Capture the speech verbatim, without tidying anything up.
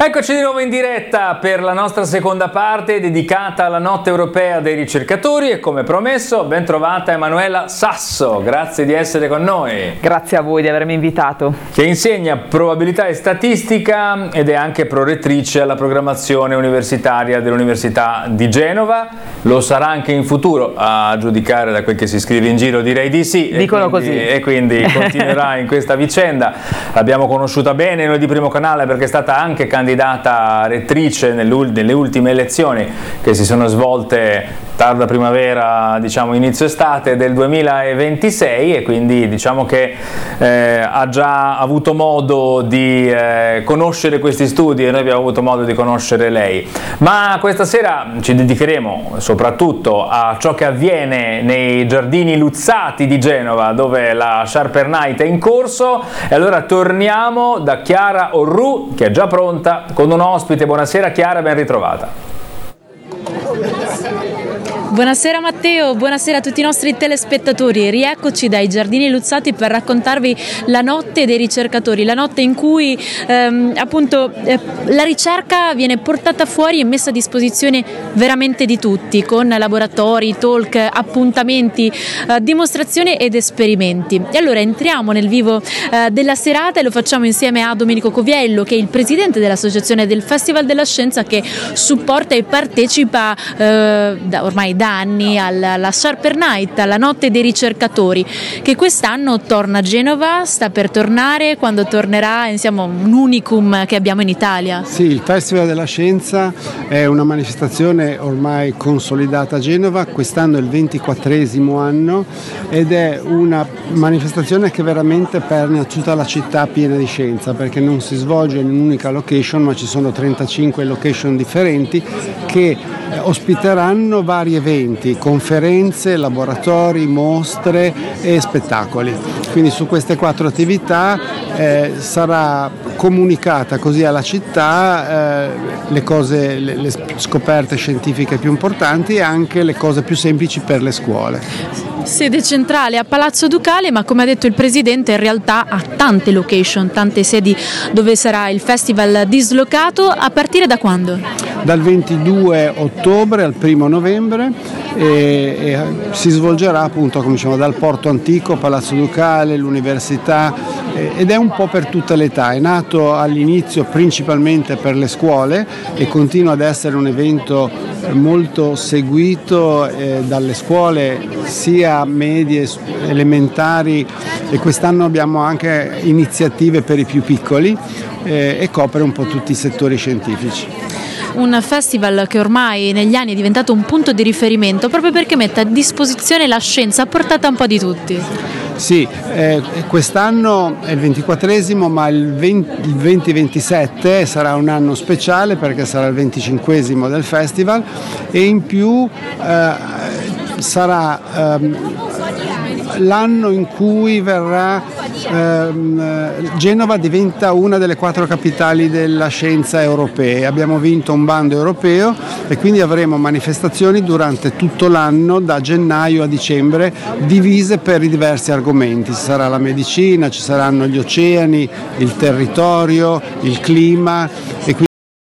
Eccoci di nuovo in diretta per la nostra seconda parte dedicata alla Notte Europea dei Ricercatori e come promesso ben trovata Emanuela Sasso, grazie di essere con noi. Grazie a voi di avermi invitato. Che insegna probabilità e statistica ed è anche prorettrice alla programmazione universitaria dell'Università di Genova, lo sarà anche in futuro a giudicare da quel che si scrive in giro, direi di sì. Dicono e quindi, così. E quindi continuerà in questa vicenda. L'abbiamo conosciuta bene noi di Primo Canale perché è stata anche candidata rettrice nelle ultime elezioni che si sono svolte tarda primavera, diciamo inizio estate del duemilaventisei, e quindi diciamo che eh, ha già avuto modo di eh, conoscere questi studi e noi abbiamo avuto modo di conoscere lei. Ma questa sera ci dedicheremo soprattutto a ciò che avviene nei giardini Luzzati di Genova, dove la Sharper Night è in corso, e allora torniamo da Chiara Orru che è già pronta con un ospite. Buonasera Chiara, ben ritrovata. Buonasera Matteo, buonasera a tutti i nostri telespettatori. Rieccoci dai Giardini Luzzati per raccontarvi la notte dei ricercatori, la notte in cui ehm, appunto eh, la ricerca viene portata fuori e messa a disposizione veramente di tutti, con laboratori, talk, appuntamenti, eh, dimostrazioni ed esperimenti. E allora entriamo nel vivo eh, della serata e lo facciamo insieme a Domenico Coviello, che è il presidente dell'associazione del Festival della Scienza, che supporta e partecipa eh, da ormai da anni alla, alla Sharper Night, alla Notte dei Ricercatori, che quest'anno torna a Genova, sta per tornare. Quando tornerà? Insomma, un unicum che abbiamo in Italia. Sì, il Festival della Scienza è una manifestazione ormai consolidata a Genova, quest'anno è il ventiquattresimo anno ed è una manifestazione che veramente permea tutta la città piena di scienza, perché non si svolge in un'unica location, ma ci sono trentacinque location differenti che ospiteranno vari eventi, conferenze, laboratori, mostre e spettacoli. Quindi su queste quattro attività eh, sarà comunicata così alla città eh, le cose, le, le scoperte scientifiche più importanti e anche le cose più semplici per le scuole. Sede centrale a Palazzo Ducale, ma come ha detto il Presidente in realtà ha tante location, tante sedi dove sarà il festival dislocato. A partire da quando? Dal ventidue ottobre al primo novembre e, e si svolgerà appunto, come diciamo, dal Porto Antico, Palazzo Ducale, l'Università, eh, ed è un po' per tutte le età. È nato all'inizio principalmente per le scuole e continua ad essere un evento molto seguito eh, dalle scuole sia medie, elementari, e quest'anno abbiamo anche iniziative per i più piccoli eh, e copre un po' tutti i settori scientifici. Un festival che ormai negli anni è diventato un punto di riferimento proprio perché mette a disposizione la scienza a portata un po' di tutti. Sì, eh, quest'anno è il ventiquattresimo, ma il venti ventisette sarà un anno speciale perché sarà il venticinquesimo del festival e in più eh, sarà ehm, l'anno in cui verrà ehm, Genova diventa una delle quattro capitali della scienza europee. Abbiamo vinto un bando europeo e quindi avremo manifestazioni durante tutto l'anno, da gennaio a dicembre, divise per i diversi argomenti. Ci sarà la medicina, ci saranno gli oceani, il territorio, il clima, e quindi